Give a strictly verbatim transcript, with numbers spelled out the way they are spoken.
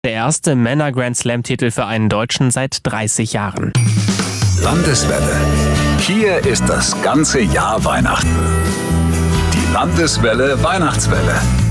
Der erste Männer-Grand-Slam-Titel für einen Deutschen seit dreißig Jahren. Landeswelle. Hier ist das ganze Jahr Weihnachten. Die Landeswelle Weihnachtswelle.